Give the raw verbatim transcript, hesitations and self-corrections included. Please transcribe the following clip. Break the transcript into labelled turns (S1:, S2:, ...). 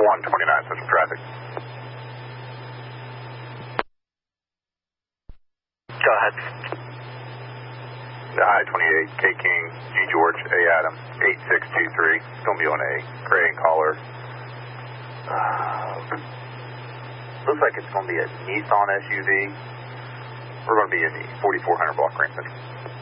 S1: one twenty-nine, Central Traffic.
S2: Go ahead.
S1: Hi, twenty-eight, K King, G George, A Adam, eight six two three. It's going to be on a Crane caller. Uh, looks like it's going to be a Nissan S U V. We're going to be in the forty-four hundred block range.